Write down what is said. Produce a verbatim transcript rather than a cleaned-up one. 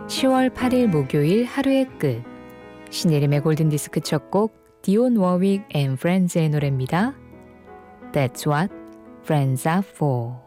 시월 팔일 목요일 하루의 끝. 신예림의 골든디스크 첫 곡 디온 워윅 앤 프렌즈의 노래입니다. That's what friends are for.